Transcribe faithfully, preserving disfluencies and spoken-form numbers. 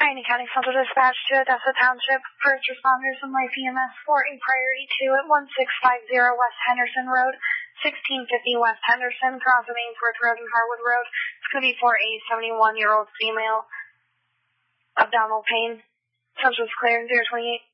Miami County Central Dispatch to Odessa Township. First responders and life E M S for a priority two at one six five zero West Henderson Road, sixteen fifty West Henderson, crossing Ainsworth Road and Harwood Road. It's going to be for a seventy-one-year-old female. Abdominal pain. Subject's clear, zero twenty-eight.